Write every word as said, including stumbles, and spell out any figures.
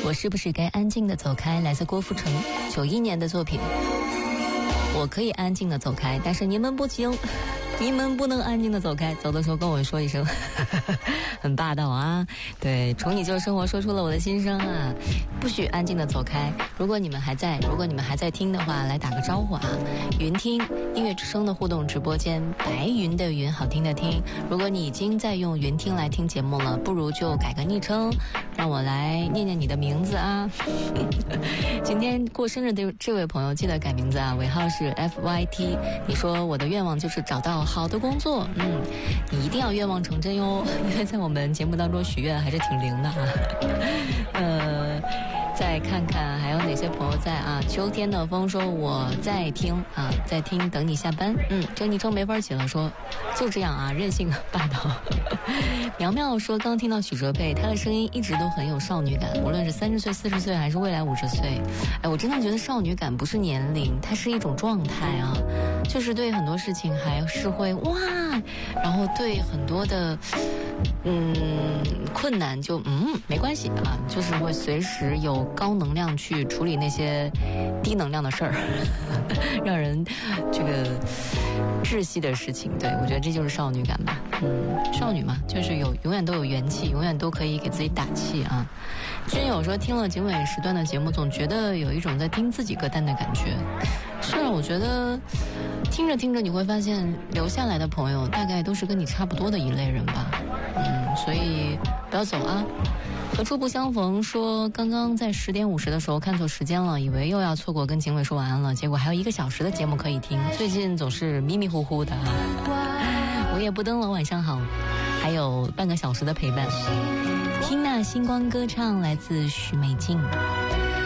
我是不是该安静的走开？来自郭富城九一年的作品。我可以安静的走开，但是你们不行，你们不能安静的走开，走的时候跟我说一声很霸道啊。对，从你就是生活说出了我的心声啊，不许安静的走开。如果你们还在如果你们还在听的话，来打个招呼啊。云听音乐之声的互动直播间，白云的云，好听的听。如果你已经在用云听来听节目了，不如就改个昵称，让我来念念你的名字啊。今天过生日的这位朋友记得改名字啊，尾号是 F Y T。 你说我的愿望就是找到好的工作，嗯，你一定要愿望成真哟，因为在我们节目当中许愿还是挺灵的啊。呃再看看还有哪些朋友在啊。秋天的风说我在听啊，在听等你下班。嗯，这昵称没法起了，说就这样啊，任性霸道。苗苗说刚听到许哲佩，他的声音一直都很有少女感，无论是三十岁四十岁还是未来五十岁。哎，我真的觉得少女感不是年龄，它是一种状态啊，就是对很多事情还是会哇，然后对很多的嗯困难就嗯没关系啊，就是会随时有高能量去处理那些低能量的事儿，让人这个窒息的事情。对，我觉得这就是少女感吧。嗯，少女嘛，就是有永远都有元气，永远都可以给自己打气啊。君友说听了警委时段的节目，总觉得有一种在听自己歌单的感觉。是啊，我觉得听着听着你会发现，留下来的朋友大概都是跟你差不多的一类人吧。嗯，所以不要走啊。何处不相逢说刚刚在十点五十的时候看错时间了，以为又要错过跟警委说晚安了，结果还有一个小时的节目可以听。最近总是迷迷糊糊的啊。午夜不灯了，晚上好，还有半个小时的陪伴。听那星光歌唱，来自许美静。